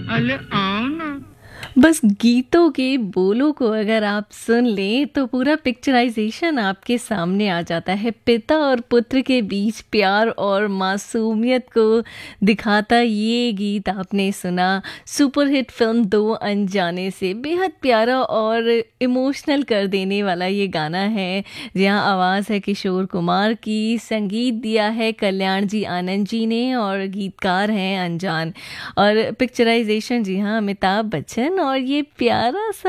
अरे आओ ना। बस गीतों के बोलों को अगर आप सुन लें तो पूरा पिक्चराइजेशन आपके सामने आ जाता है। पिता और पुत्र के बीच प्यार और मासूमियत को दिखाता ये गीत आपने सुना। सुपरहिट फिल्म दो अनजाने से बेहद प्यारा और इमोशनल कर देने वाला ये गाना है, जहाँ आवाज़ है किशोर कुमार की, संगीत दिया है कल्याण जी आनंद जी ने और गीतकार हैं अनजान। और पिक्चराइजेशन जी हाँ अमिताभ बच्चन, और ये प्यारा सा